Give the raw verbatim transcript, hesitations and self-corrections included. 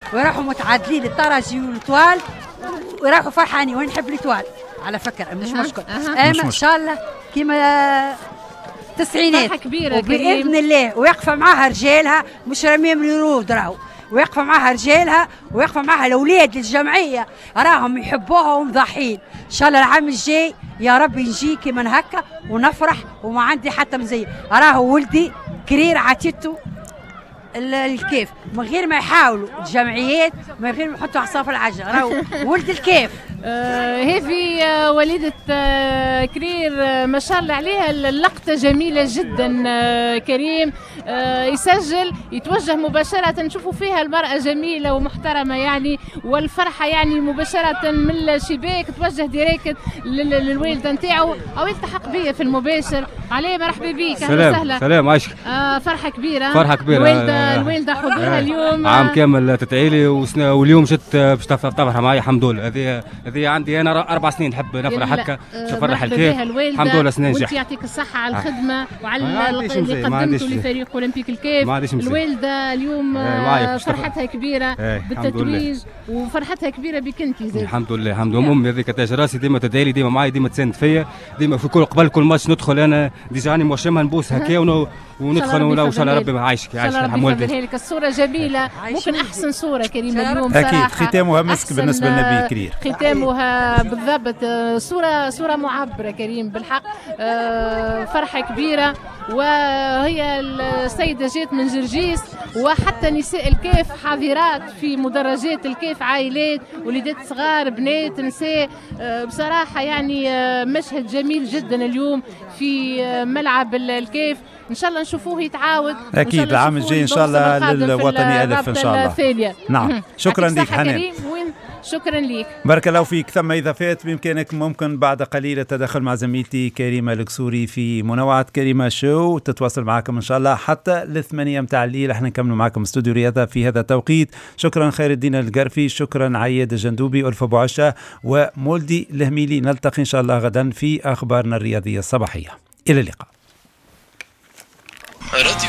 ويروحوا متعادلين الطرجي والطوال ويروحوا فرحانين. وانا نحب الطوال على فكره مش أه. مشكل أه. اما ان شاء الله كيما تسعينات وباذن الله ويقف معاها رجالها مش رميم الورود راهو ويقف معاها رجالها ويقف معاها الاولاد الجمعيه راهم يحبوها ومضحين. ان شاء الله العام الجاي يا رب نجي كيما هكا ونفرح وما عندي حتى مزيه. راهو ولدي كرير عطيته الكيف من غير ما يحاولوا الجمعيات من غير ما يحطوا عصا العجل. راهو ولد الكيف. آه هذه آه وليدة آه كرير آه ما شاء الله عليها اللقطة جميلة جدا. آه كريم آه يسجل يتوجه مباشرة نشوفوا فيها المرأة جميلة ومحترمة يعني والفرحة يعني مباشرة من الشباك توجه ديريكت للوالدة نتاعو أو يلتحق بيا في المباشر. عليه مرحبا بك أهلا وسهلا. سلام عايشك. آه فرحة كبيرة فرحة كبيرة. الوالدة الوالدة حضورها آه اليوم عام كامل تتعيلي واليوم جت باش تفرح معايا الحمد لله. هذه هذه عندي انا اربع سنين نحب نفرح هكا باش نفرح الكيف الحمد لله سنين نجح. يعطيك الصحه على الخدمه وعلى اللي قدمته لفريق اولمبيك الكيف. الوالده اليوم فرحتها كبيره بالتتويج وفرحتها كبيره بك انت زاد. الحمد لله الحمد لله. امي هذيك تاج راسي ديما تدعي لي ديما معايا ديما تساند فيا ديما في كل قبل كل ماتش ندخل انا ديجا راني موشمها نبوس هكا وندخل وان شاء الله ربي يعيشك يعيشك الحمد لله. الصوره جميله ممكن احسن صوره كريمه اليوم صراحه. اكيد ختامها مسك بالنسبه للنبي كرير. ختامها بالضبط صوره صوره معبره كريم بالحق. فرحه كبيره وهي السيده جات من جرجيس وحتى نساء الكيف حاضرات في مدرجات الكيف عائلات وليدات صغار بنات نساء. بصراحه يعني مشهد جميل جدا اليوم في ملعب الكيف. ان شاء الله نشوفوه يتعاود اكيد العام الجاي ان شاء الله للوطني الف ان شاء الله الثانية. نعم شكرا لك حنان. شكرا لك بارك الله فيك. ثم اضافات بامكانك ممكن بعد قليل التدخل مع زميلتي كريمه القصوري في منوعه كريمه شو تتواصل معكم ان شاء الله حتى الثمانية متاع الليل. احنا نكملوا معكم استوديو رياضه في هذا التوقيت. شكرا خير الدين القرفي شكرا عياد الجندوبي ألف ابو عشا ومولدي الهميلي. نلتقي ان شاء الله غدا في اخبارنا الرياضيه الصباحيه. الى اللقاء. راديو